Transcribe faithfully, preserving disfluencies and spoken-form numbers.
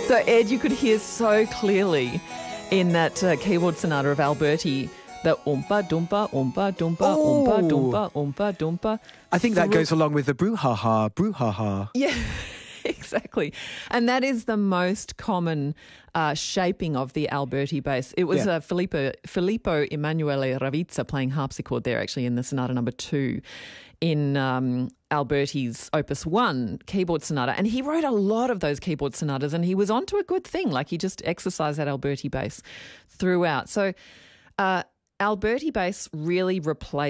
So, Ed, you could hear so clearly in that uh, keyboard sonata of Alberti the oompa doompa, oompa doompa, Oh. oompa doompa, oompa doompa. I think that Through- goes along with the brouhaha, brouhaha. Yeah, exactly. And that is the most common uh, shaping of the Alberti bass. It was Yeah. uh, Filippo, Filippo Emanuele Ravizza playing harpsichord there, actually, in the sonata number two in um, Alberti's Opus One keyboard sonata. And he wrote a lot of those keyboard sonatas, and he was onto a good thing. Like, he just exercised that Alberti bass throughout. So uh, Alberti bass really replaced